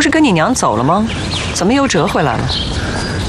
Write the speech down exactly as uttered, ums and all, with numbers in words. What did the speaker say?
是跟你娘走了吗？怎么又折回来了？